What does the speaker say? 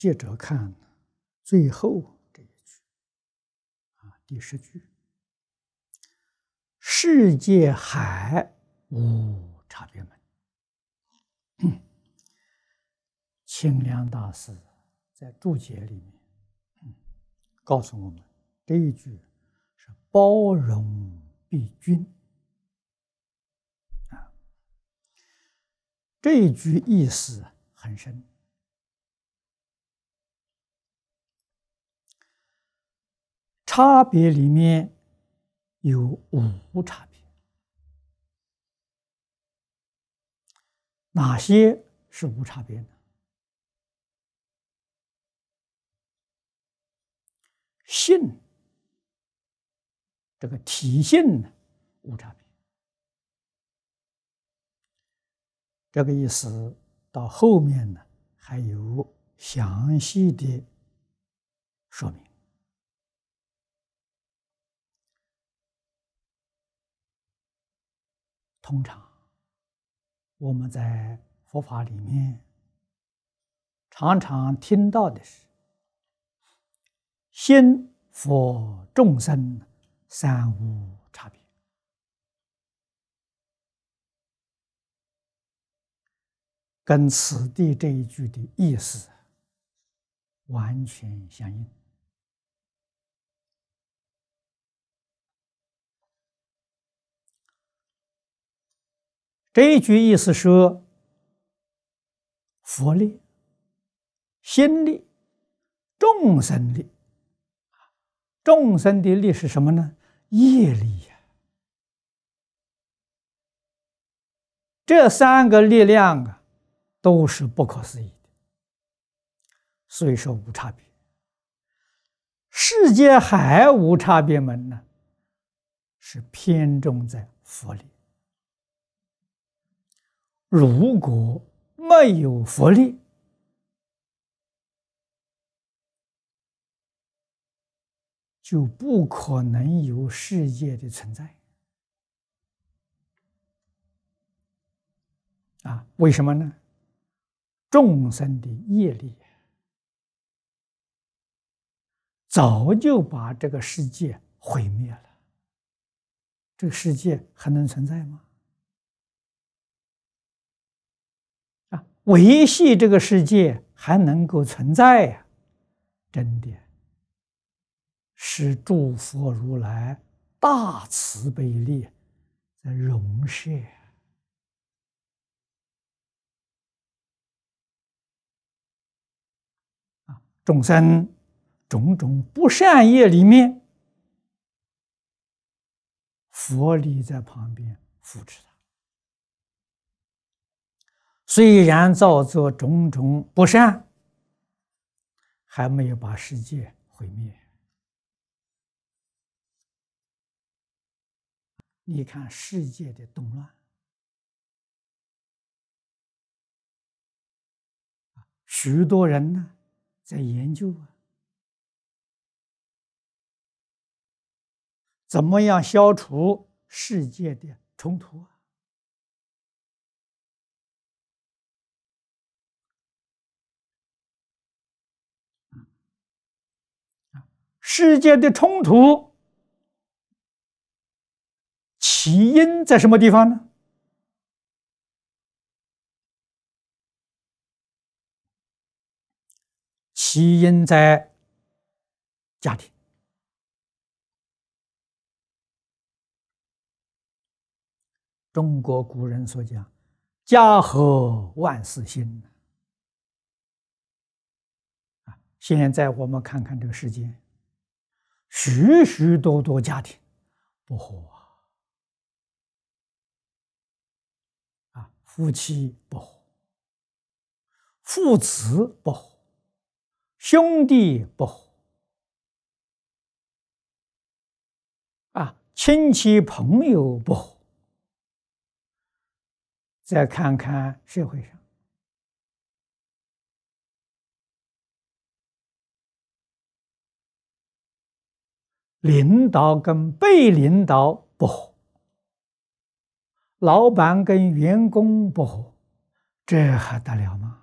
接着看最后这一句第10句：世界海无差别门。清凉大师在注解里面告诉我们，这一句是包容必均这一句意思很深。差别里面有无差别，哪些是无差别呢？性，这个体性呢无差别。这个意思到后面呢还有详细的说明。通常我们在佛法里面常常听到的是心佛众生三无差别，跟此地这一句的意思完全相应。这一句意思说，佛力、心力、众生力。众生的力是什么呢？业力呀。这3个力量都是不可思议的，所以说无差别。世界海无差别门呢，是偏重在佛力。如果没有佛力，就不可能有世界的存在为什么呢？众生的业力早就把这个世界毁灭了，这个世界还能存在吗？维系这个世界还能够存在呀，真的是诸佛如来大慈悲力在容摄众生种种不善业里面，佛力在旁边扶持他。虽然造作种种不善，还没有把世界毁灭。你看世界的动乱，许多人呢在研究怎么样消除世界的冲突世界的冲突起因在什么地方呢？起因在家庭。中国古人所讲“家和万事兴”现在我们看看这个世界，许许多多家庭不和夫妻不和，父子不和，兄弟不和亲戚朋友不和。再看看社会上，领导跟被领导不和，老板跟员工不和，这还得了吗？